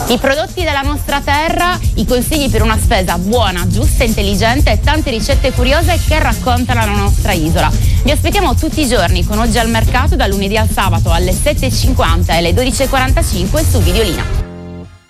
I prodotti della nostra terra, i consigli per una spesa buona, giusta, intelligente e tante ricette curiose che raccontano la nostra isola. Vi aspettiamo tutti i giorni con Oggi al Mercato, dal lunedì al sabato alle 7:50 e alle 12:45 su Videolina.